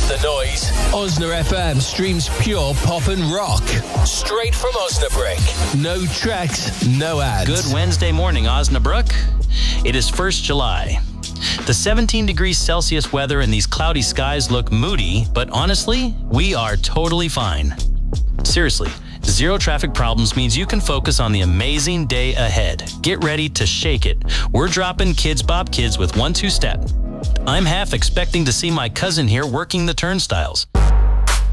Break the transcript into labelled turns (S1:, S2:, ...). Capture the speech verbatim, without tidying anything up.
S1: the noise. Osna F M streams pure pop and rock. Straight from Osnabrück. No tracks, no ads.
S2: Good Wednesday morning, Osnabrück. It is first July. The seventeen degrees Celsius weather and these cloudy skies look moody, but honestly, we are totally fine. Seriously, zero traffic problems means you can focus on the amazing day ahead. Get ready to shake it. We're dropping Kids Bop Kids with one two step. I'm half expecting to see my cousin here working the turnstiles.